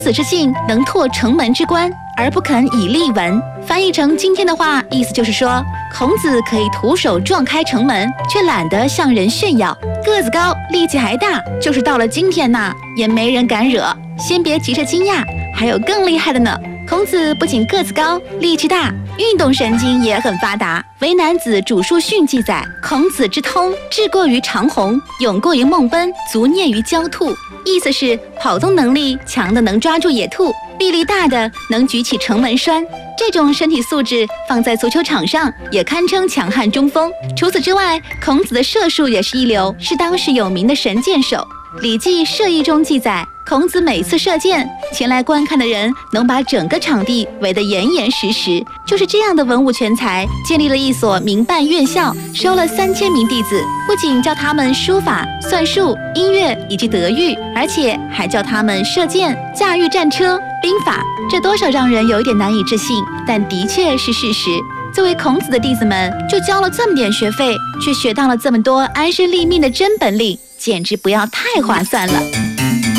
子之信能拓城门之关，而不肯以力闻。翻译成今天的话，意思就是说，孔子可以徒手撞开城门，却懒得向人炫耀。个子高，力气还大，就是到了今天呐，也没人敢惹。先别急着惊讶，还有更厉害的呢。孔子不仅个子高，力气大，运动神经也很发达。《为男子主书训》记载，孔子之通，智过于长虹，勇过于孟奔，足蹑于焦兔。意思是跑动能力强的能抓住野兔，臂力大的能举起城门栓。这种身体素质放在足球场上也堪称强悍中锋。除此之外，孔子的射术也是一流，是当时有名的神箭手。《礼记·射艺》中记载，孔子每次射箭，前来观看的人能把整个场地围得严严实实。就是这样的文武全才，建立了一所民办院校，收了3000名弟子，不仅教他们书法、算术、音乐以及德育，而且还教他们射箭、驾驭战车、兵法。这多少让人有一点难以置信，但的确是事实。作为孔子的弟子们，就交了这么点学费，却学到了这么多安身立命的真本领，简直不要太划算了。